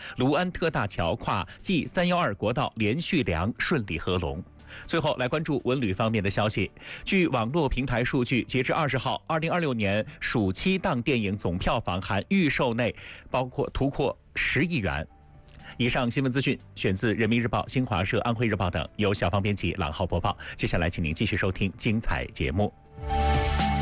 卢安特大桥跨 G312国道连续梁顺利合龙。最后来关注文旅方面的消息。据网络平台数据，截至20号，2026年暑期档电影总票房含预售内突破10亿元。以上新闻资讯选自人民日报、新华社、安徽日报等，由小方编辑郎浩播报。接下来，请您继续收听精彩节目。